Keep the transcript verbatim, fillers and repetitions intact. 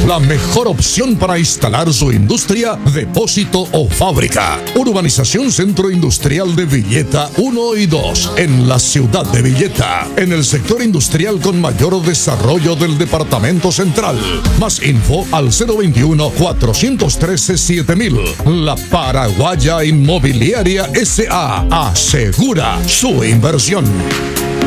la mejor opción para instalar su industria, depósito o fábrica. Urbanización Centro Industrial de Villeta uno y dos, en la ciudad de Villeta, en el sector industrial con mayor desarrollo del departamento central. Más info al cero veintiuno, cuatrocientos trece, siete mil. La Paraguaya Inmobiliaria S A asegura su inversión.